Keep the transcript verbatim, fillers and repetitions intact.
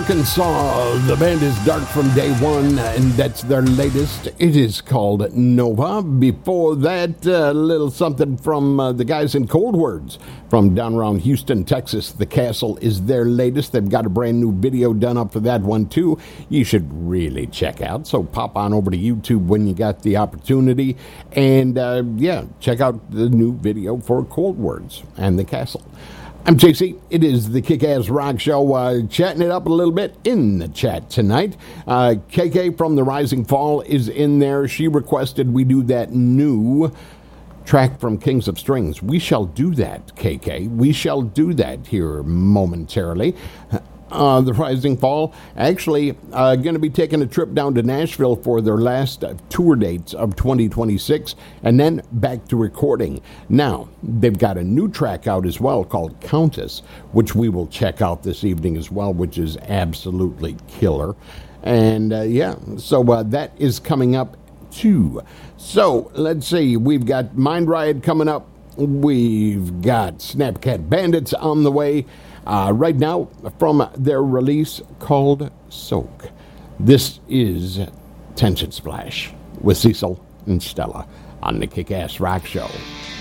Arkansas. The band is Dark from day one, and that's their latest. It is called Nova. Before that, a little something from uh, the guys in Cold Words from down around Houston, Texas. The Castle is their latest. They've got a brand new video done up for that one, too. You should really check out. So pop on over to YouTube when you got the opportunity. And, uh, yeah, check out the new video for Cold Words and The Castle. I'm J C. It is the Kick-Ass Rock Show, uh, chatting it up a little bit in the chat tonight. Uh, K K from The Rising Fall is in there. She requested we do that new track from Kings of Strings. We shall do that, K K. We shall do that here momentarily. Uh, the Rising Fall actually uh, going to be taking a trip down to Nashville for their last uh, tour dates of twenty twenty-six, and then back to recording. Now, they've got a new track out as well called Countess, which we will check out this evening as well, which is absolutely killer. And uh, yeah, so uh, that is coming up too. So let's see, we've got Mind Riot coming up. We've got Snapcat Bandits on the way. Uh, right now, from their release called Soak. This is Tension Splash with Cecil and Stella on the Kick-Ass Rock Show.